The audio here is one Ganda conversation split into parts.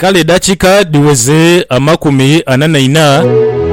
kale dakika diweze amakumi ananaina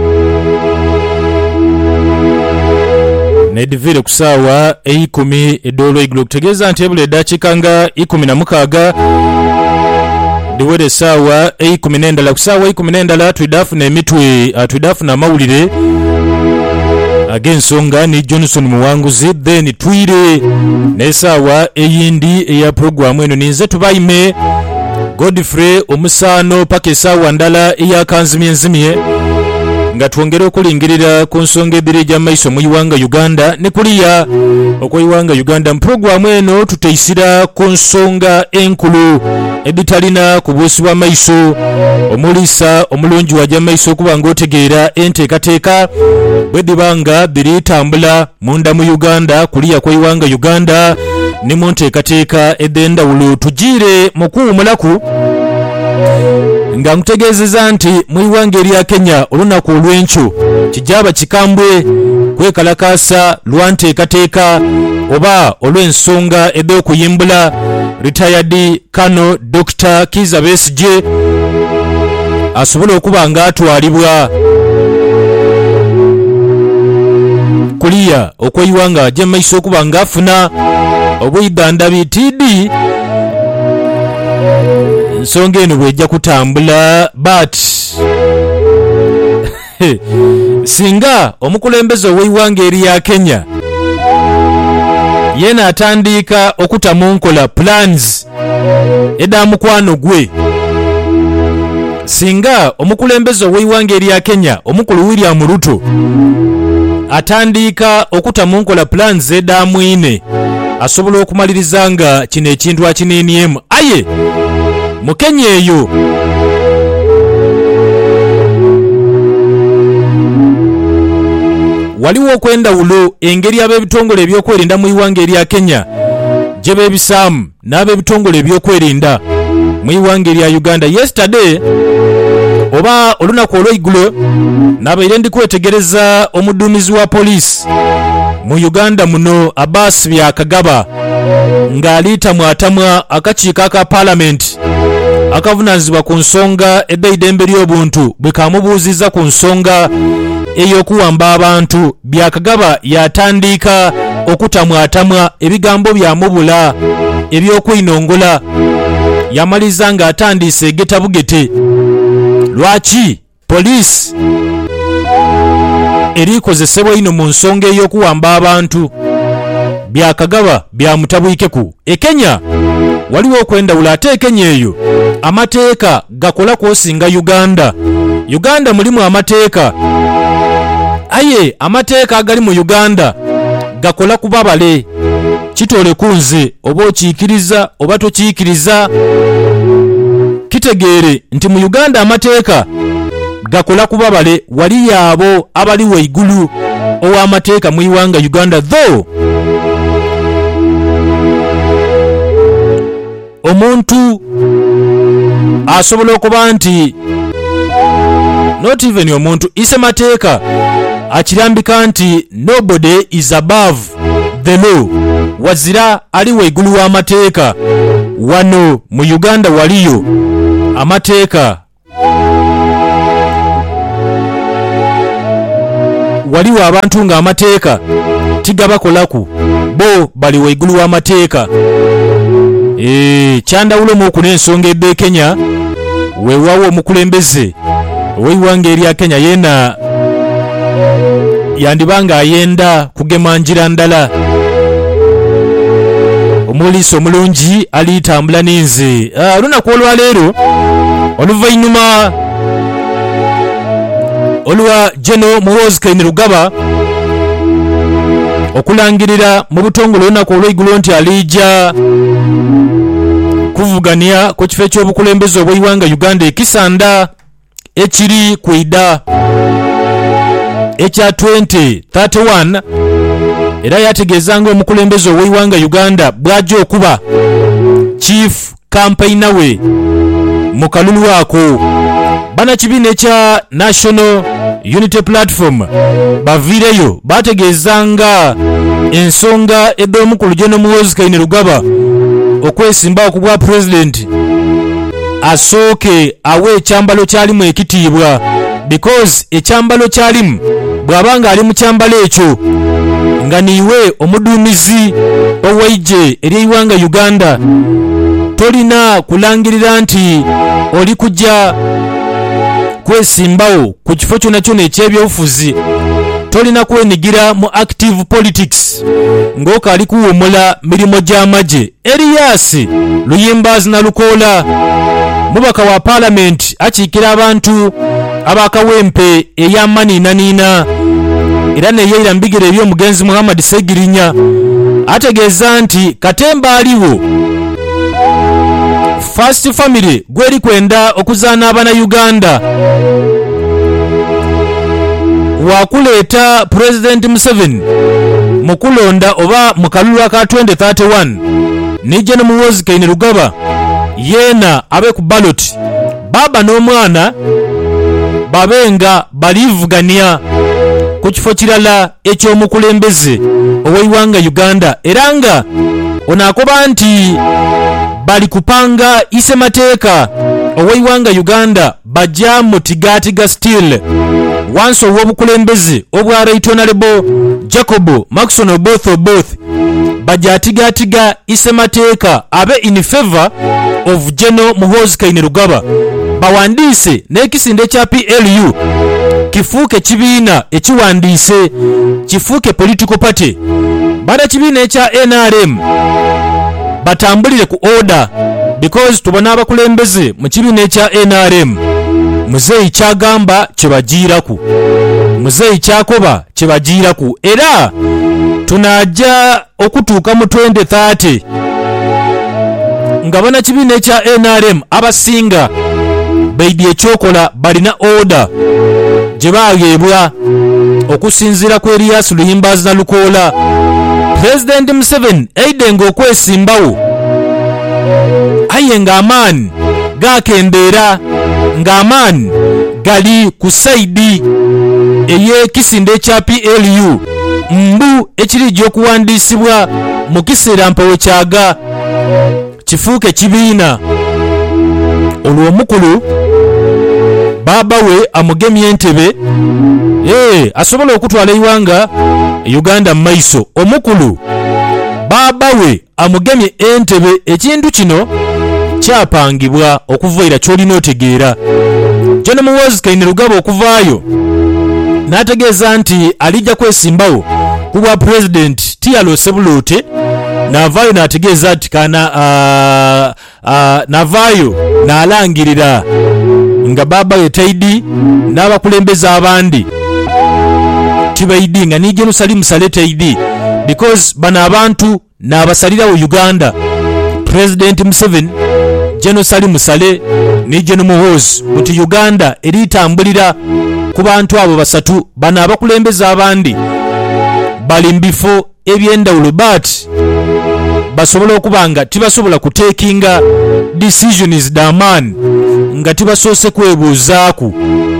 nedivire kusawa 10 edolo iglo kutegeza ntebule dakika nga 16 diwere sawa 10 kusawa 10 twidafuna emitwe twidafuna mawulire agensonga ni Johnson Muwanguzi then twire nesawa eyindi eya programu eno ninze tubayime Godfrey omusano pake sawa ndala eya kanzimye nga twongere okulingirira ku nsonga ebiri gya maiso mu Iwanga Uganda ne kuliya okwa Iwanga Uganda programu eno tuteisira ku nsonga enkulu ebitalina kubusibwa maiso omulisa omulungi wa gya maiso kuba ngotegeera enteekateeka bwedibanga biri tambula munda mu Uganda kuliya kwa Iwanga Uganda ne mu nteekateeka ed'endawulo tugire mu kuwumulaku nga nkutegeezeza nti mu Iwanga erya Kenya olunaku olw'enkyo kijaba kikambwe kwekalakaasa lwa nteekateeka oba olw'ensonga ed'okuyimbula retired Colonel Dr. Kizza Besigye asobola okuba nga atwalibwa kuliya okweyiwanga gye maiso okuba nga afuna obuyiganda bitidi nsonga eno bwejja kutambula but singa omukulembeze ow'Iwanga erya Kenya yena atandika okutamu nkola plans eda mukwano gwe singa omukulembeze ow'Iwanga erya Kenya omukulu William Ruto atandika okutamu nkola plans eda mwine asobola okumaliriza nga kino ekintu akineenyemu aye mu Kenya eyo waliwo okwendawulo engeri ab'ebitongole ebyokwerinda mu Iwanga erya Kenya gye beebisaamu n'ab'ebitongole ebyokwerinda mu Iwanga erya Uganda. Yesterday oba olunaku olw'eigulo nabaire ndi kwetegereza omuduumizi wa poliisi mu Uganda muno Abbas Byakagaba ng'aliita mwatamwa akakiiko aka Parliament akavunaanizibwa ku nsonga eddembe ly'obuntu bwe kamubuuzizza ku nsonga ey'okuwamba abantu. Byakagaba yatandika okutamwatamwa ebigambo byamubula eby'okwinongola yamaliza ng'atandiise egetabugete lwaki poliisi erikozesebwa ino mu nsonga ey'okuwamba abantu. Byakagaba byamutabwikeku e Kenya waliwo okwendawula ate Kenya eyo amateeka gakola kwosinga Uganda mulimu amateeka aye amateeka agali mu Uganda gakola kubabale kitole kunze oba okiikiriza oba tokiikiriza kitegeere nti mu Uganda amateeka gakola kubabale wali yaabo abali waigulu ow'amateeka mu Iwanga Uganda though omuntu asobola okuba nti not even omuntu isemateeka akirambika nti nobody is above the law wazira ali waigulu w'amateeka. Wano mu Uganda waliyo amateeka waliwo abantu nga amateeka tigabakolaku bo bali waigulu w'amateeka. Kyandawulo mu okuna ensonga ebbe Kenya weewawo omukulembeze ow'Iwanga erya Kenya yena yandibanga ayenda kugema njira ndala omulisa omulungi alitambula n'inze olunaku olwaleero oluvannyuma olwa General Muhoozi Kainerugaba okulangirira mu butongole olunaku olw'eigulo nti alijja kuvuganya ku kifo ky'obukulembeze obw'Iwanga Uganda ekisanda ekiri ku idda ekya 2031 era yategeezanga omukulembeze ow'Iwanga Uganda bw'ajja okuba chief campaigner we mu kalulu ako. Bannakibiina ekya National Unity Platform baviireyo bategeezanga ensonga ed'omukulu General Muhoozi Kainerugaba okwesimbawo ku bwa president asooke awe ekyambalo kyalimu ekitiibwa, because ekyambalo kyalimu bw'abanga ali mu kyambalo ekyo nga niiwe omuduumizi ow'eggye ery'eiwanga Uganda, tolina kulangirira nti oli kujja kwesimbawo ku kifo kyonna kyonna eky'ebyobufuzi, tolina kwenigira mu active politics ng'okaali kuwummula mirimu gy'amagye. Erias Luyimbazi Nalukoola, mubaka wa Parliament akiikira abantu abakawempe ey'amaniinaniina era neyeeyira mu bigere eby'omugenzi Muhammad Segirinya, ategeeza nti katemba aliwo First Family gweri kwenda okuzaana abana Uganda wakuleeta President Museveni mu kulonda oba mu kalulu aka 2031 nije ne Muhoozi Kainerugaba yeena abe ku ballot, baba n'omwana babenga balivugania ku kifo kirala eky'omukulembeze ow'eiwanga Uganda, era nga onaakoba nti bali kupanga isemateeka ow'eiwanga Uganda bajja mu tigaatiga still wansi ow'obukulembeze obwa Right Honorable Jacob Maxon Oboth bajja tigaatiga isemateeka abe in favor of General Muhoozi Kainerugaba, bawandiise n'ekisinde kya PLU kifuuke kibiina ekiwandiise, kifuuke political party, bana kibiina ekya NRM batambulire ku order, because tubona abakulembeze mu kibiina ekya NRM muzeeyi kyagamba kyebagiiraku, muzeeyi kyakoba kyebagiiraku, era tunajja okutuuka mu 2030 nga bana kibiina ekya NRM abasinga baidi ekyokola balina order gye baageebwa okusinziira ku Erias Luyimbazi Nalukoola. President Museveni aidenga okwesimbawo aye ng'amaani gakendeera, ng'amaani gali ku saidi ey'ekisinde ekya PLU mbu ekiri gy'okuwandiisibwa mu kiseera mpawo kyaga kifuuke kibiina. Olwo omukulu baba we amugemye entebe asobola okutwala eiwanga Uganda mu maiso. Omukulu baba we amugemye entebe, ekintu kino kyapangibwa okuvaira kyolina otegeera. General Muhoozi Kainerugaba okuvaayo n'ategeeza nti alijja kwesimbawo ku bwa President T.R. Sebuloote, n'avaayo n'ategeeza nti n'avaayo n'alangirira nga baba we taidi n'abakulembeze abandi tibaidi nga ni Jerusalem sale taidi, because bana abantu n'abasalirawo Uganda President Museveni, Jerusalem sale ni General Muhoozi, kuti Uganda eritambulira ku bantu abo basatu bana abakulembeze abandi bali mbifo ebyendawulo, but basobola okubanga tibasobola kutekinga decisions daman nga tibasoose kwebuuzaaku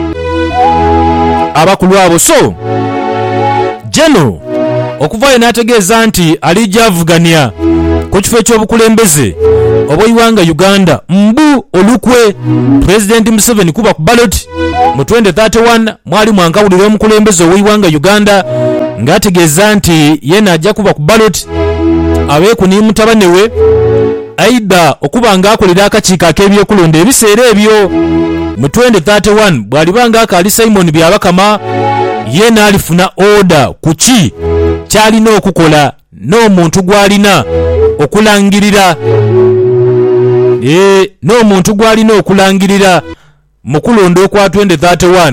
abakulu abo. So Jeno okuvaayo n'ategeeza nti alijja avugania ku kifo eky'obukulembeze obw'eiwanga Uganda mbu olukwe President Museveni kuba ku ballot mu 2031 mwali mwankawulira omukulembeze ow'eiwanga Uganda ng'ategeeza nti yena ajja kuba ku ballot abeeku ni mutabani we, aida okuba ng'akolera akakiiko ak'ebyokulonda ebiseera ebyo mu 2031 bw'alibanga akaali Simon Byabakama yena alifuna order ku ki kyalina okukola n'omuntu gw'alina okulangirira n'omuntu gw'alina okulangirira mu kulonda okwa 2031.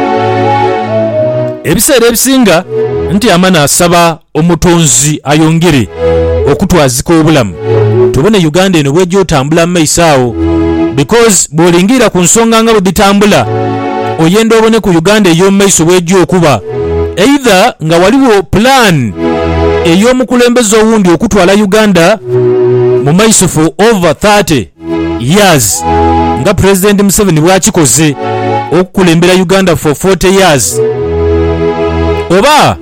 Ebiseera ebisinga nti amana asaba omutonzi ayongere okutwazika obulamu, tubone Uganda eno bwejja otambula mu maiso awo, because bw'olingira ku nsonga nga bwe ditambula oyenda obone ku Uganda ey'omu maiso bwejja okuba, either nga waliwo plan ey'omukulembeze owundi okutwala Uganda mu maiso for over 30 years nga President Museveni bw'akikoze okukulembera Uganda for 40 years, oba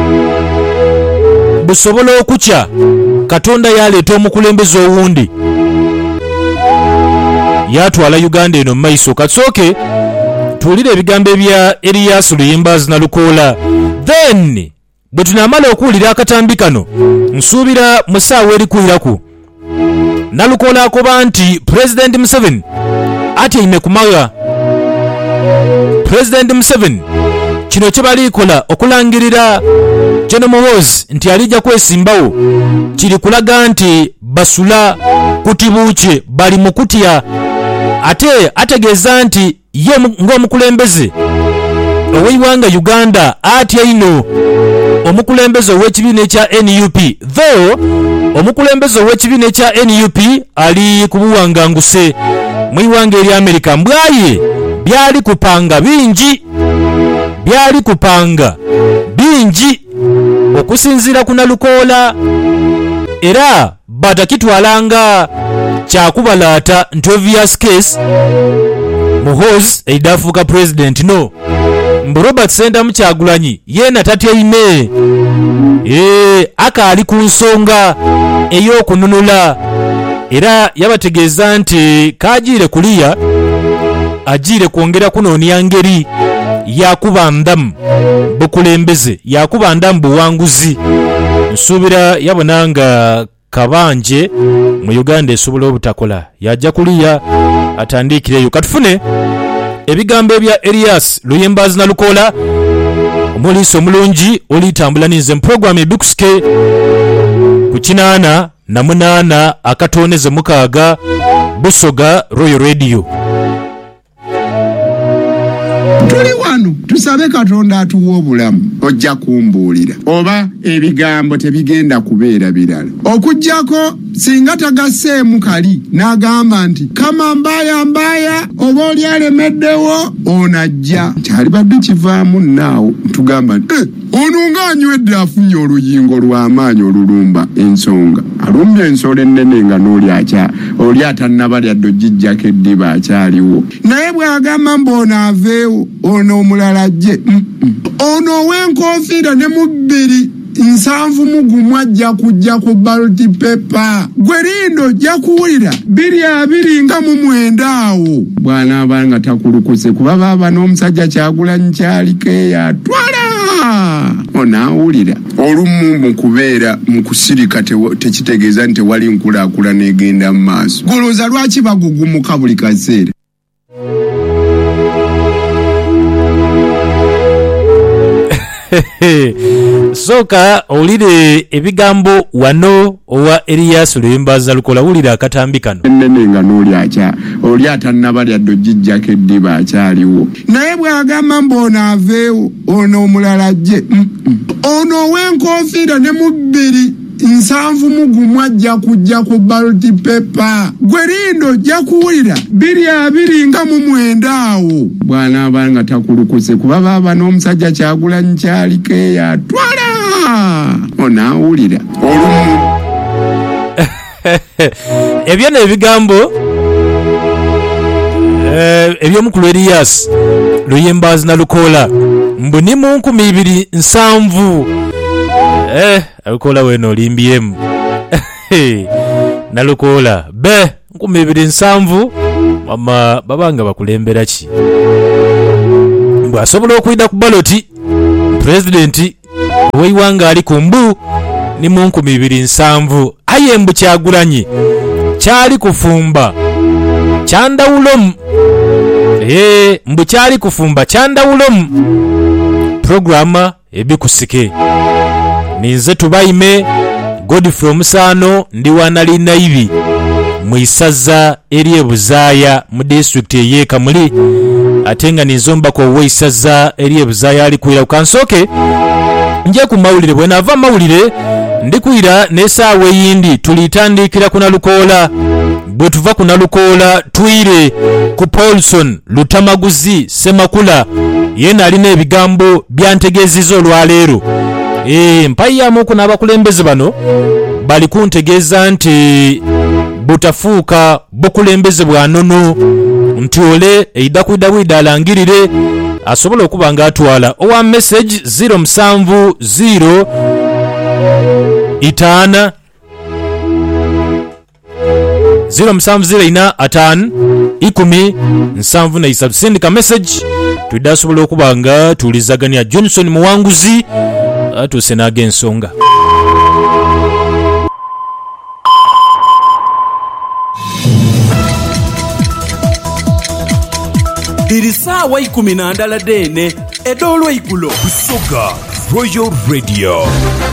busobola okukya Katonda yaleeta omukulembeze owundi yatwala Uganda eno mu maiso. Kasooke tuwulire ebigambo ebya Erias Luyimbazi Nalukoola, then bwe tunaamala okuwulira akatambi kano nsuubira mu ssaawa erikwiraku Nalukoola akoba nti President Museveni atyaime ku maga. President Museveni kino kye balikola okulangirira General Muhoozi nti alijja kwesimbawo kiri kulaga nti basula kutibuuke bali mu kutya, ate ategeeza nti ye ng'omukulembeze ow'eiwanga Uganda atya ino omukulembeze ow'ekibiina ekya NUP, though omukulembeze ow'ekibiina ekya NUP ali ku buwanganguse mu iwanga eri America. Mbwaye byali kupanga bingi okusinziira ku Nalukoola, era batakitwalanga kyakubalaata nti obvious case Muhoozi eidafuuka president no. Mbu Robert Sentamu Kyagulanyi yeena tatyaime, akaali ku nsonga ey'okununula, era yabategeeza nti kagiire kuliya agiire kwongera kunoonya ngeri yakuba ndamu bukulembeze, yakuba ndamu buwanguzi. Nsuubira yabona nga kabanje mu Uganda esobola obutakola yajja kuliya atandiikireyo. Katufune ebigambo ebya Erias Luyimbazi Nalukoola. Omuliiso omulungi olitambula ninze mu program ebikusike ku 88 akatoneze 6 Busoga Royal Radio. Tuli wano tusabe Katonda atuwa obulamu, ojja kumbuulira oba ebigambo tebigenda kubeera birala. Okujjako singa tagasseemu kali n'agamba nti kama mbaya oba oli alemeddewo onajja kyalibadde kivaamu naawo tugamba nti ono ng'anywedde afunye oluyingo lw'amaanyi olulumba ensonga, alumbye ensolo ennene nga oli atannabalya ddojjijjako eddiba akyaliwo, naye bw'agamba mb'ono aveewo ono omulala ajje ono ow'enkofiira ne mu 271 ajja kujja ku ballot paper. Gwe lindo ojja kuwulira 220 nga mu 9 awo bw'anaaba nga takulukuse kuba baba n'omusajja Kyagulanyi kyaliko eyatwala onaawulira. Olumu mu kubeera mu kusirika tekitegeeza nti tewali nkulaakulana egenda mu maaso. Golooza lwaki bagugumuka buli kaseera? Soka owulire ebigambo wano owa Erias Luyimbazi Nalukoola, wulira akatambi kano. Ennene nga oli atannabalya ddojjijjako eddiba akyaliwo, naye bw'agamba mb'ono aveewo ono omulala ajje ono ow'enkofiira ne mu 271 ajja kujja ku ballot paper. Gwe lindo ojja kuwulira 220 nga mu 9 awo bw'anaaba nga takulukuse kuba baba n'omusajja Kyagulanyi kyaliko eyatwala onaawulira. Olumu ebyo n'ebigambo eby'omukulu Erias Luyimbazi Nalukoola mbu ni mu 2007 Nalukoola weno olimbyemu Nalukoola 2007 mama babanga bakulembera ki bw'asobola okwida ku baloti president ow'eiwanga ali ku mbu ni mu 2007 aye mbu Kyagulanyi kyali kufumba kyandawulomu mbu kyali kufumba kyandawulomu programa ebikusike. Ninze tubayime Godfrey Omusaano ndi wanalina ibi mu isaza eri ebuzaaya mu district y'e Kamuli, ate nga ninzombako ow'eisaza eri ebuzaaya ali kwira kansooke nje ku mawulire. Bwe naava mawulire ndikwira n'essaawa eyindi tulitandikira ku Nalukoola. Bwe tuva ku Nalukoola twire ku Paulson Lutamaguzi Semakula, yena alina ebigambo byantegeeziza olwaleero. Mpayamu ku n'abakulembeze bano bali kuntegeeza nti butafuuka bukulembeze bwa nono, nti ole eidakuyida alangirire asobola okuba nga atwala owa message 070 5 0704 sindika message tudda asobola okuba nga tuwulizaganya Johnson muwanguzi atuuse n'ag'ensonga. Iri saawa 12 Dene edoolwe igulo Busoga Royal Radio.